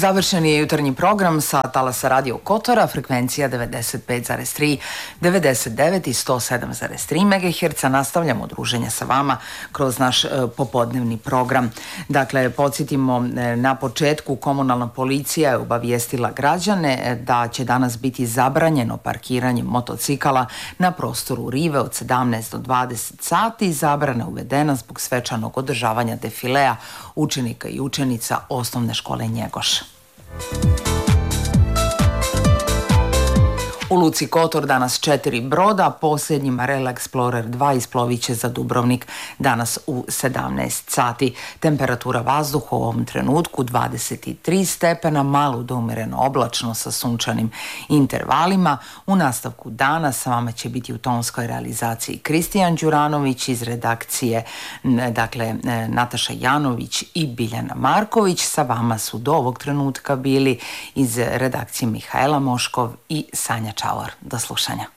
Završen je jutarnji program sa talasa Radio Kotora, frekvencija 95,3, 99 i 107,3 MHz. Nastavljamo druženje sa vama kroz naš popodnevni program. Dakle, podsjetimo, na početku komunalna policija je obavijestila građane da će danas biti zabranjeno parkiranje motocikala na prostoru rive od 17 do 20 sati. Zabrana uvedena zbog svečanog održavanja defilea učenika i učenica osnovne škole Njegoš. U Luci Kotor danas 4 broda, posljednji Marella Explorer 2 isplovit će za Dubrovnik danas u 17 sati. Temperatura vazduha u ovom trenutku 23 stepena, malo do umjereno oblačno sa sunčanim intervalima. U nastavku dana sa vama će biti u tonskoj realizaciji Kristijan Đuranović, iz redakcije Nataša Janović i Biljana Marković. Sa vama su do ovog trenutka bili iz redakcije Mihajla Moškov i Sanja Čaor. Do slušanja.